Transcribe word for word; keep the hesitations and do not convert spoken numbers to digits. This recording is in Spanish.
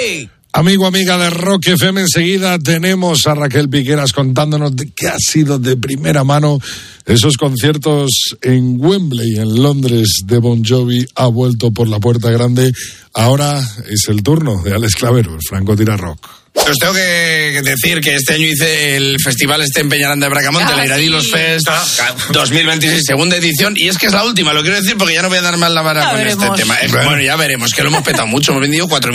¡Hey! Amigo, amiga de Rock F M, enseguida tenemos a Raquel Piqueras contándonos de qué ha sido de primera mano esos conciertos en Wembley, en Londres, de Bon Jovi. Ha vuelto por la puerta grande. Ahora es el turno de Alex Clavero, el Franco Tira Rock. Os tengo que decir que este año hice el festival este en Peñaranda de Bracamonte, ah, la Iradilos sí. Fest ah, dos mil veintiséis, segunda edición, y es que es la última, lo quiero decir porque ya no voy a dar más la vara ya con veremos. este tema. Eh, bueno, ya veremos, que lo hemos petado mucho, hemos vendido cuatro mil